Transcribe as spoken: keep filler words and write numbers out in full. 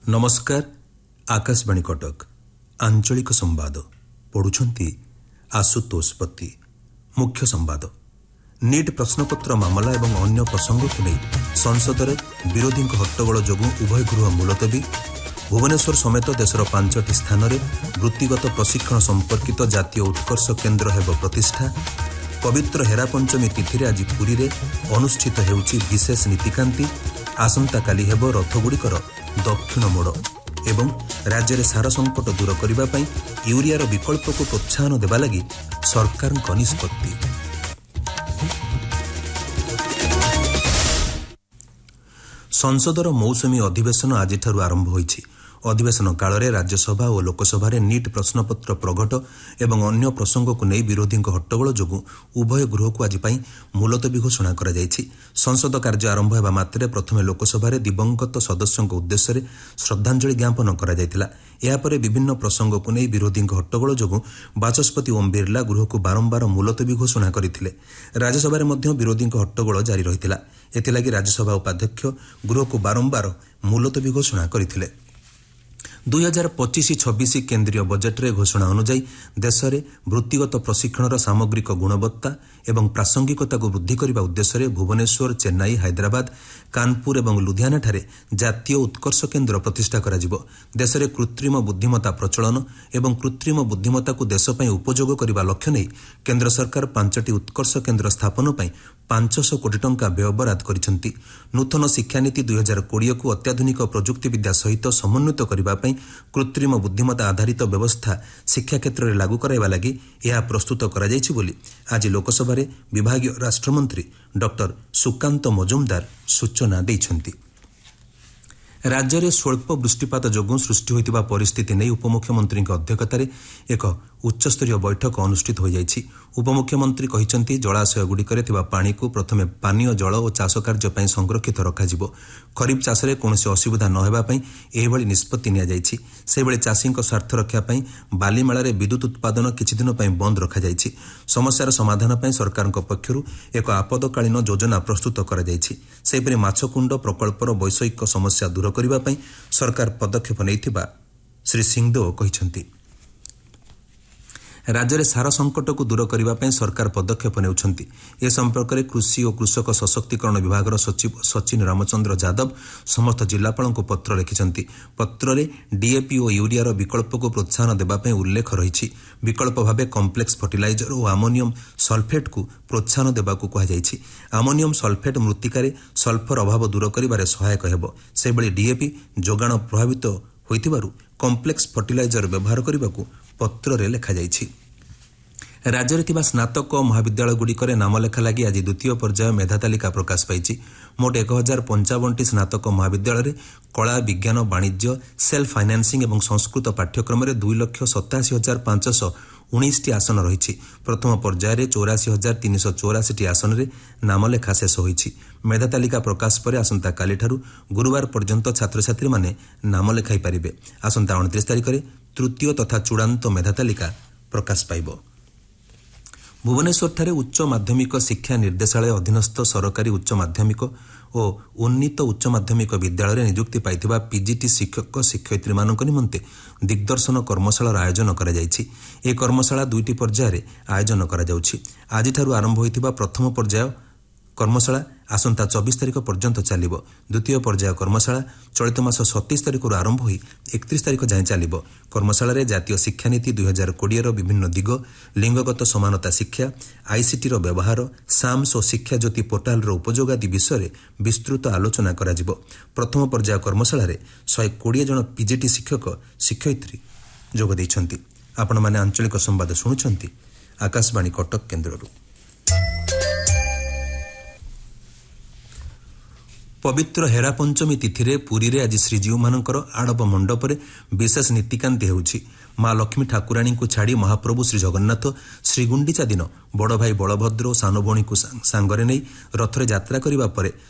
नमस्कार आकाशवाणी कटक आंचलिक संवाद पढ़ुछंती आशुतोष पति। मुख्य संवाद नीट प्रश्नपत्र मामला एवं अन्य प्रसंग को नहीं संसद में विरोधी हट्टगोल जोगु उभय गृह मुलतवी। भुवनेश्वर समेत देशर पांचटी स्थान में वृत्तिगत प्रशिक्षण संपर्कित जातीय उत्कर्ष केन्द्र हेब प्रतिष्ठा। पवित्र हेरा पंचमी तिथि आज पुरी में अनुष्ठित हेउछि विशेष नीतिकांति। आसंता काली हेब रथगुड़िकर दक्षिण मोड़ एवं राज्य में सार संकट दूर करने यूरियार विकल्प को प्रोत्साहन देवा लगी सरकार निष्पत्ति। संसदर मौसुमी अधिवेशन आज आरंभ होइछि। अधिवेशन काल में राज्यसभा और लोकसभा नीट प्रश्नपत्र प्रघट एवं अन्य प्रसंग को नहीं विरोधी हट्टगोल जोगु उभय गृह को आज मुलतवी घोषणा करा जायछि। संसद कार्य आरंभ होगा मात्रे प्रथमे लोकसभा दिवंगत सदस्यों उद्देश्य श्रद्धांजलि ज्ञापन करा जायतिला। यापर विभिन्न प्रसंग को नहीं विरोधी हट्टगोल जोगु बाचस्पति ओम बिरला गृह को बारंबार मुलतवी घोषणा करथिले। राज्यसभा में विरोधी हट्टगोल जारी रहितिला। एथिलागि राज्यसभा उपाध्यक्ष गृह को बारंबार मुलतवी घोषणा करथिले। दुई हजार पचिश छब्बीस केन्द्रीय बजेट्रे घोषणा अनुଯାयी देश में वृत्तिगत प्रशिक्षण सामग्रिक गुणवत्ता एवं प्रासंगिकता को वृद्धि करने उद्देश्य भुवनेश्वर, चेन्नई, हैदराबाद, कानपुर एवं लुधियाना ठारे जातीय उत्कर्ष केन्द्र प्रतिष्ठा करा जिवो। देश में कृत्रिम बुद्धिमत्ता प्रचलन एवं कृत्रिम बुद्धिमत्ता को देश में उपयोग करने लक्ष्य नहीं केन्द्र सरकार पांचटी उत्कर्ष केन्द्र स्थापन पर पांच सौ कोटी टंका व्यय बराद करिसेंती। नूतन शिक्षानीति दुई हजार कोड़े को अत्याधुनिक प्रजुक्ति विद्या सहित समन्वित करने कृत्रिम बुद्धिमत्ता आधारित व्यवस्था शिक्षा क्षेत्र में लागू कराइबा लगी यह प्रस्तुत करा जायछि बोली आज लोकसभा रे विभागीय राष्ट्रमंत्री डॉक्टर सुकांत मजुमदार सूचना दैछंती। राज्य में स्वल्प वृष्टिपात जोगुं सृष्टि होइतिबा परिस्थिति नहीं उपमुख्यमंत्री अध्यक्षतार एक उच्चस्तरीय बैठक अनुष्ठित हो जायछि। उपमुख्यमंत्री कहिसंती जलाशय गुड़िकरे थिबा पानी को प्रथमे पानीय जल और चाष कार्य पई संरक्षित रखाजिबो। खरीफ चाष में कौनसी असुविधा न हेबा पई एभली निष्पत्ति निया जायछि। सेबळे चाषीक स्वार्थ रक्षा पई बालीमेलारे विद्युत उत्पादन किछि दिन पई बंद रखा जायछि। समस्यार समाधान पई सरकारक पक्षरु एक आपदकालीन योजना प्रस्तुत करा जायछि। सेपरि माछकुंड प्रकल्पर वैषयिक समस्या दूर करबा पई सरकार पदक्षेप नैथिबा श्री सिंहदेव कहिसंती। राज्य में सार संकट को दूर करने सरकार पदक्षेप नेउछंती। ए संपर्क में कृषि और कृषक सशक्तिकरण विभाग सचिव सचिन रामचंद्र यादव समस्त जिलापाल को पत्र लिखिंट। पत्र में डीएपी और यूरियार विकल्प को प्रोत्साहन देवाई उल्लेख रही। विकल्प भाव कम्प्लेक्स फर्टिलाइजर और आमोनियम सल्फेट को प्रोत्साहन देवाकू कहुଯାଇଛି। आमोनियम सल्फेट मृत्तिकार सल्फर अभाव दूर कर सहायक हेब। से बेले डीएपी जोगाण प्रभावित होइतिबारु कम्प्लेक्स फर्टिलाइजर व्यवहार करने को पत्र रे लिखा जायछि। राज्य में स्नातक महाविद्यालय गुड़िकर नामलेखा लगी आज द्वितीय पर्याय मेधा तालिका प्रकाश पाई। मोट एक हजार पंचावन टी स्नातक महाविद्यालय कला, विज्ञान, वाणिज्य, सेल्फ फाइनान्सिंग और संस्कृत पाठ्यक्रम में दुई लक्ष सताशी हजार पांच सौ उन्नीस टी आसन रही। प्रथम पर्यायर चौराशी हजार तीन सौ चौराशी टी आसन में नामलेखा शेष होइछि। मेधा तालिका प्रकाश पर आसंता काली ठारू गुरुवार पर्यंत छात्र छात्री माने नाम लेखाई पारिबे। आसंता उनतीस तारिख में तृतीय तथा चूड़ांत मेधा तालिका प्रकाश पाइब। भुवनेश्वर ठारे उच्च माध्यमिक शिक्षा निर्देशालय अधीनस्थ सरकारी उच्च माध्यमिक और उन्नीत उच्च माध्यमिक विद्यालय नियुक्ति पाइथिबा पीजीटी शिक्षक शिक्षयित्री मानक निमंते दिग्दर्शन कर्मशाला आयोजन करा जायछि। ए कर्मशाला दुईटी पर्यायर आयोजन करा जाउछि। आज ठारू आरंभ होइथिबा प्रथम पर्याय कर्मशाला आसंता चौबीस तारिख पर्यंत चलिबो। द्वितीय पर्याय कर्मशाला चलित मास सत्तीस तारिख आरंभ होई एकतीस तारिख जाए चलिबो। कर्मशाला रे जातीय शिक्षानीति दुई हजार कोड़े विभिन्न दिग, लिंगगत समानता शिक्षा, आईसीटी रो व्यवहार, साम्स और शिक्षा ज्योति पोर्टाल रो उपयोग आदि विषय विस्तृत आलोचना करा जिवो। प्रथम पर्याय कर्मशाला रे शहे कोड़े जन पीजीटी शिक्षक शिक्षयित्री जोग दैछंती। आपण माने आंचलिक संवाद शुणुछंती आकाशवाणी कटक केन्द्ररू। पवित्र हेरा पंचमी तिथि रे पुरी रे आज श्रीजीव मानकर आड़प मंडप रे विशेष नीतिकांति हेउछि। माँ लक्ष्मी ठाकुराणी को छाड़ी महाप्रभु श्री जगन्नाथ श्रीगुंडीचा दिन बड़ भाई बलभद्र और सान भौणी को सांगरे नहीं रथरे यात्रा करिबा परे